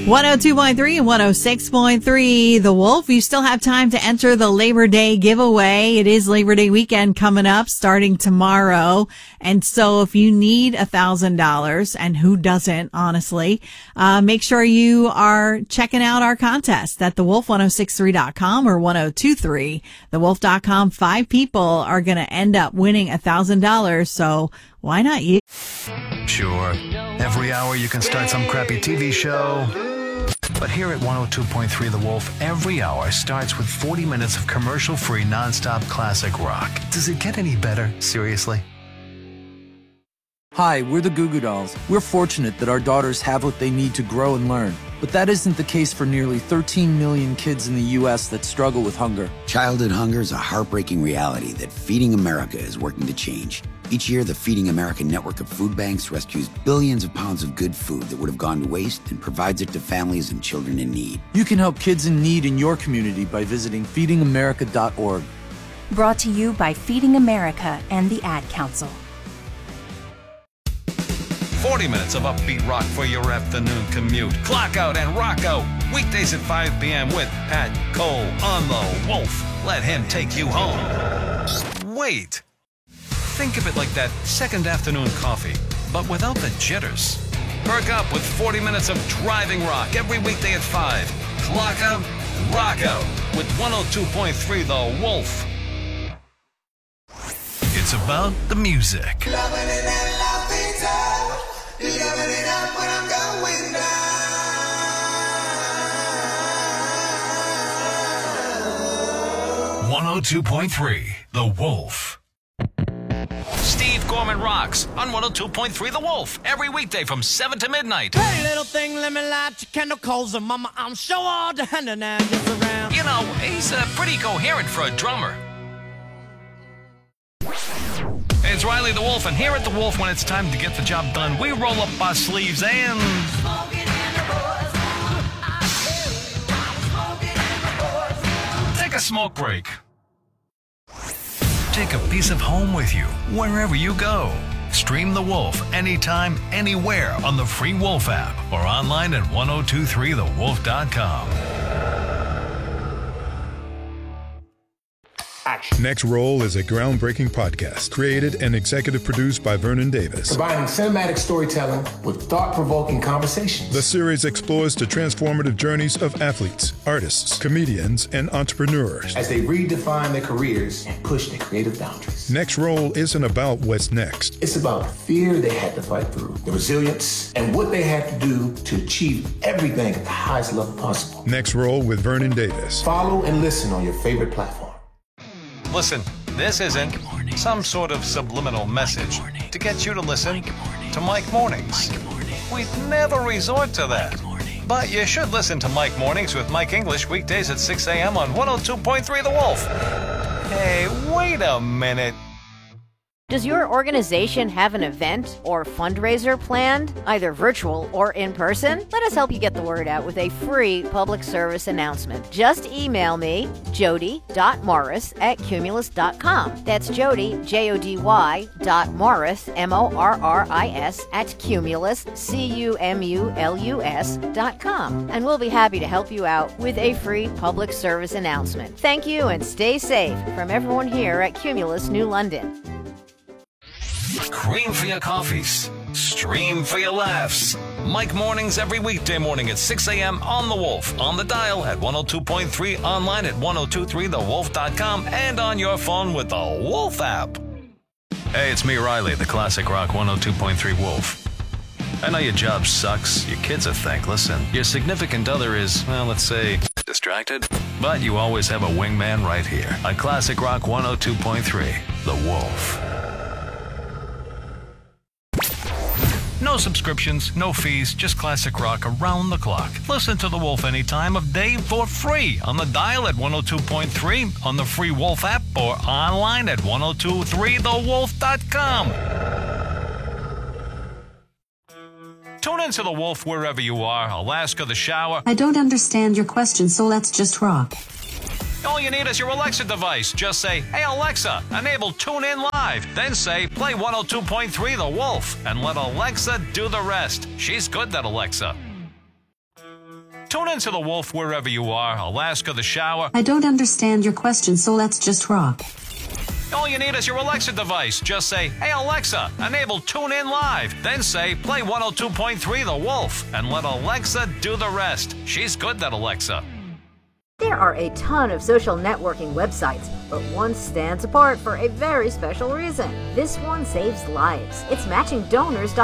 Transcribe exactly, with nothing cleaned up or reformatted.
one oh two point three and one oh six point three The Wolf. You still have time to enter the Labor Day giveaway. It is Labor Day weekend coming up starting tomorrow. And so if you need a thousand dollars, and who doesn't, honestly, uh, make sure you are checking out our contest at the wolf ten sixty-three dot com or ten twenty-three the wolf dot com. Five people are going to end up winning a thousand dollars. So why not you? Sure. Every hour you can start some crappy T V show. But here at one oh two point three The Wolf, every hour starts with forty minutes of commercial-free, nonstop classic rock. Does it get any better? Seriously? Hi, we're the Goo Goo Dolls. We're fortunate that our daughters have what they need to grow and learn. But that isn't the case for nearly thirteen million kids in the U S that struggle with hunger. Childhood hunger is a heartbreaking reality that Feeding America is working to change. Each year, the Feeding America network of food banks rescues billions of pounds of good food that would have gone to waste and provides it to families and children in need. You can help kids in need in your community by visiting feeding america dot org. Brought to you by Feeding America and the Ad Council. forty minutes of upbeat rock for your afternoon commute. Clock out and rock out. Weekdays at five p.m. with Pat Cole on The Wolf. Let him take you home. Wait. Think of it like that second afternoon coffee, but without the jitters. Perk up with forty minutes of driving rock every weekday at five. Clock out, rock out with one oh two point three The Wolf. It's about the music. one oh two point three The Wolf. Steve Gorman rocks on one oh two point three The Wolf every weekday from seven to midnight. Hey, little thing, let me light your candle coals, and mama, I'm sure all the hand and I'm just around. You know, he's uh, pretty coherent for a drummer. It's Riley the Wolf, and here at The Wolf, when it's time to get the job done, we roll up our sleeves and... take a smoke break. Take a piece of home with you wherever you go. Stream The Wolf anytime, anywhere on the free Wolf app or online at ten twenty-three the wolf dot com. Next Roll is a groundbreaking podcast created and executive produced by Vernon Davis. Combining cinematic storytelling with thought-provoking conversations. The series explores the transformative journeys of athletes, artists, comedians, and entrepreneurs as they redefine their careers and push their creative boundaries. Next Roll isn't about what's next. It's about the fear they had to fight through, the resilience, and what they had to do to achieve everything at the highest level possible. Next Roll with Vernon Davis. Follow and listen on your favorite platform. Listen, this isn't some sort of subliminal message to get you to listen to Mike Mornings. We'd never resort to that. But you should listen to Mike Mornings with Mike English weekdays at six a.m. on one oh two point three The Wolf. Hey, wait a minute. Does your organization have an event or fundraiser planned, either virtual or in person? Let us help you get the word out with a free public service announcement. Just email me, jody dot morris at cumulus dot com. That's Jody, J O D Y, dot Morris, M O R R I S, at Cumulus, C U M U L U S, dot com. And we'll be happy to help you out with a free public service announcement. Thank you and stay safe from everyone here at Cumulus New London. Cream for your coffees. Stream for your laughs. Mike Mornings every weekday morning at six a.m. on The Wolf. On the dial at one oh two point three, online at ten twenty-three the wolf dot com, and on your phone with the Wolf app. Hey, it's me, Riley, the classic rock one oh two point three Wolf. I know your job sucks, your kids are thankless, and your significant other is, well, let's say, distracted. But you always have a wingman right here on Classic Rock one oh two point three, The Wolf. No subscriptions, no fees, just classic rock around the clock. Listen to The Wolf any time of day for free on the dial at one oh two point three, on the free Wolf app, or online at ten twenty-three the wolf dot com. Tune into The Wolf wherever you are, Alaska, the shower. I don't understand your question, so let's just rock. All you need is your Alexa device. Just say, hey Alexa, enable Tune In Live. Then say, play one oh two point three The Wolf, and let Alexa do the rest. She's good, that Alexa. Tune into The Wolf wherever you are. Alaska, the shower. I don't understand your question, so let's just rock. All you need is your Alexa device. Just say, hey, Alexa, enable Tune In Live. Then say, play one oh two point three The Wolf, and let Alexa do the rest. She's good, that Alexa. There are a ton of social networking websites, but one stands apart for a very special reason. This one saves lives. It's matching donors dot com.